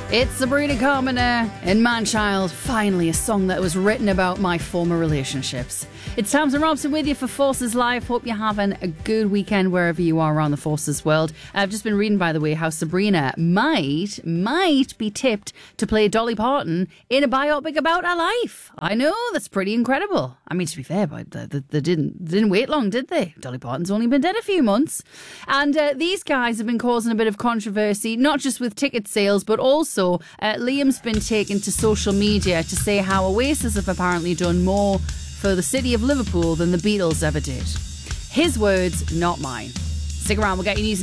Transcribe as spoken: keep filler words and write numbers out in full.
It's Sabrina Carpenter and Manchild. Finally, a song that was written about my former relationships. It's Tamsin Robson with you for Forces Live. Hope you're having a good weekend wherever you are around the Forces world. I've just been reading, by the way, how Sabrina might, might be tipped to play Dolly Parton in a biopic about her life. I know, that's pretty incredible. I mean, to be fair, but they, they, they didn't they didn't wait long, did they? Dolly Parton's only been dead a few months. And uh, these guys have been causing a bit of controversy, not just with ticket sales, but also uh, Liam's been taken to social media to say how Oasis have apparently done more for the city of Liverpool than the Beatles ever did. His words, not mine. Stick around, we'll get you news.